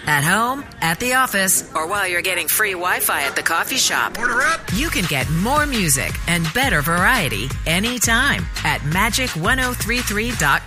At home, at the office, or while you're getting free Wi-Fi at the coffee shop. Order up! You can get more music and better variety anytime at magic1033.com.